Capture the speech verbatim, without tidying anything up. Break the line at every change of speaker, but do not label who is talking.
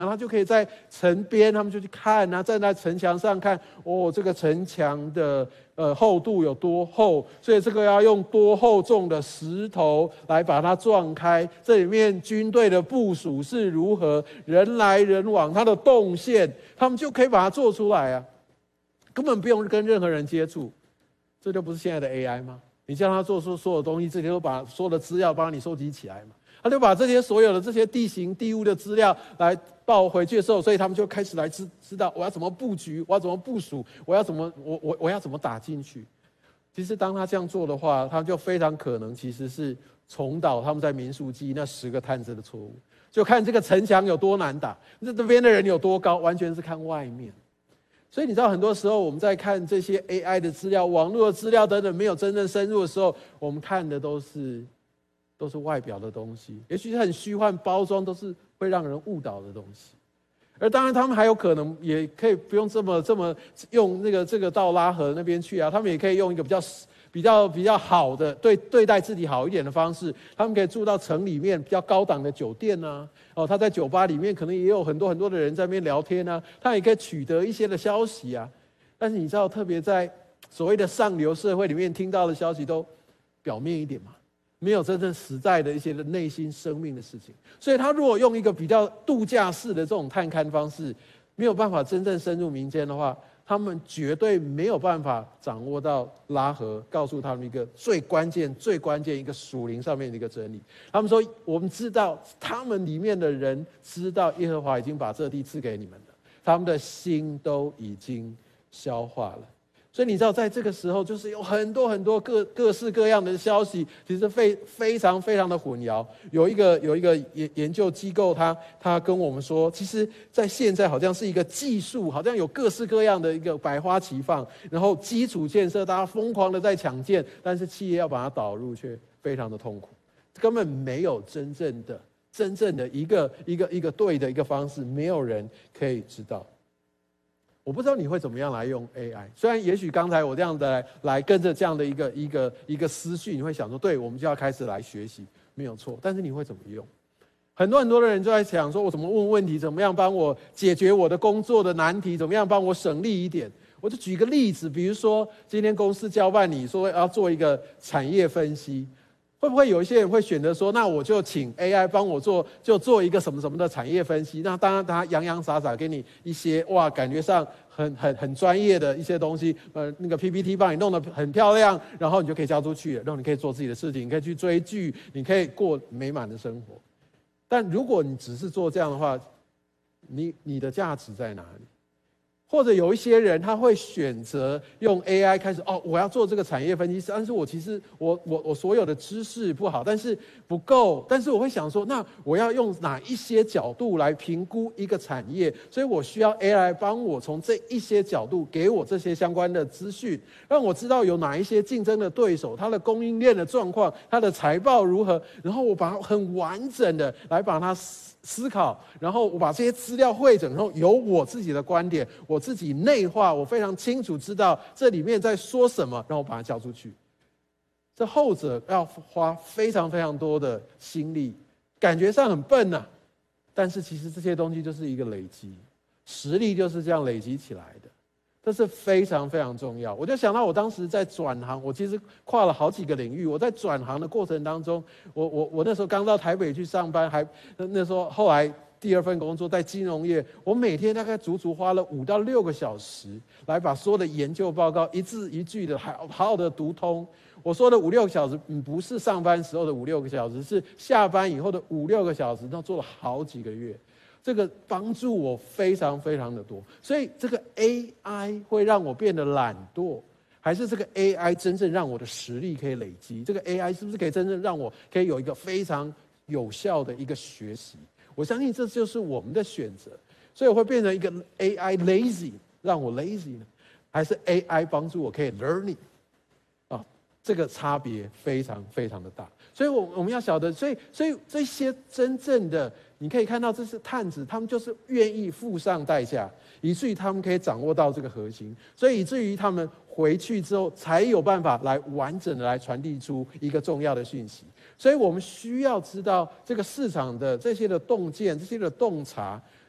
然后就可以在城边，他们就去看啊，站在城墙上看，哦，这个城墙的呃厚度有多厚，所以这个要用多厚重的石头来把它撞开。这里面军队的部署是如何，人来人往，它的动线，他们就可以把它做出来啊，根本不用跟任何人接触。这就不是现在的 A I 吗？你叫他做出所有东西，这些都把所有的资料帮你收集起来嘛。他就把这些所有的这些地形地物的资料来报回去的时候，所以他们就开始来知知道我要怎么布局，我要怎么部署，我要怎么我我我要怎么打进去。其实当他这样做的话，他就非常可能其实是重蹈他们在民数记那十个探子的错误，就看这个城墙有多难打，这这边的人有多高，完全是看外面。所以你知道，很多时候我们在看这些 A I 的资料、网络的资料等等，没有真正深入的时候，我们看的都是。都是外表的东西，也许是很虚幻包装，都是会让人误导的东西。而当然，他们还有可能也可以不用这么这么用那个这个到拉合那边去啊，他们也可以用一个比较比较比较好的对对待自己好一点的方式，他们可以住到城里面比较高档的酒店啊，哦，他在酒吧里面可能也有很多很多的人在那边聊天啊，他也可以取得一些的消息啊。但是你知道，特别在所谓的上流社会里面听到的消息都表面一点嘛。没有真正实在的一些的内心生命的事情，所以他如果用一个比较度假式的这种探勘方式，没有办法真正深入民间的话，他们绝对没有办法掌握到拉合告诉他们一个最关键、最关键一个属灵上面的一个真理。他们说：“我们知道他们里面的人知道耶和华已经把这地赐给你们了，他们的心都已经消化了。”所以你知道，在这个时候，就是有很多很多各各式各样的消息，其实非非常非常的混淆。有一个有一个研研究机构他，他他跟我们说，其实，在现在好像是一个技术，好像有各式各样的一个百花齐放，然后基础建设大家疯狂的在抢建，但是企业要把它导入却非常的痛苦，根本没有真正的真正的一个一个一个对的一个方式，没有人可以知道。我不知道你会怎么样来用 A I， 虽然也许刚才我这样的 来, 来跟着这样的一个一个一个思绪，你会想说，对，我们就要开始来学习，没有错。但是你会怎么用？很多很多的人就在想说，我怎么问问题，怎么样帮我解决我的工作的难题，怎么样帮我省力一点。我就举一个例子，比如说今天公司交办你说要做一个产业分析，会不会有一些人会选择说，那我就请 A I 帮我做，就做一个什么什么的产业分析？那当然，他洋洋洒洒给你一些哇，感觉上很很很专业的一些东西，呃，那个 P P T 帮你弄得很漂亮，然后你就可以交出去了，然后你可以做自己的事情，你可以去追剧，你可以过美满的生活。但如果你只是做这样的话，你你的价值在哪里？或者有一些人他会选择用 A I 开始哦，我要做这个产业分析，但是我其实我我我所有的知识不好，但是不够，但是我会想说，那我要用哪一些角度来评估一个产业？所以我需要 A I 帮我从这一些角度给我这些相关的资讯，让我知道有哪一些竞争的对手，它的供应链的状况，它的财报如何，然后我把它很完整的来把它思考，然后我把这些资料汇整，然后有我自己的观点，我自己内化，我非常清楚知道这里面在说什么，然后把它交出去。这后者要花非常非常多的心力，感觉上很笨呐、啊，但是其实这些东西就是一个累积，实力就是这样累积起来的。这是非常非常重要。我就想到我当时在转行，我其实跨了好几个领域。我在转行的过程当中，我我我那时候刚到台北去上班，还那时候后来第二份工作在金融业，我每天大概足足花了五到六个小时，来把所有的研究报告一字一句的好好好的读通。我说的五六个小时，嗯，不是上班时候的五六个小时，是下班以后的五六个小时，那做了好几个月。这个帮助我非常非常的多，所以这个 A I 会让我变得懒惰，还是这个 A I 真正让我的实力可以累积？这个 A I 是不是可以真正让我可以有一个非常有效的一个学习？我相信这就是我们的选择。所以我会变成一个 A I lazy， 让我 lazy 呢，还是 A I 帮助我可以 learning？ 啊，这个差别非常非常的大。所以我我们要晓得，所以所以这些真正的。你可以看到，这是探子，他们就是愿意付上代价，以至于他们可以掌握到这个核心，所以以至于他们回去之后，才有办法来完整的来传递出一个重要的讯息。所以我们需要知道这个市场的这些的洞见、这些的洞察，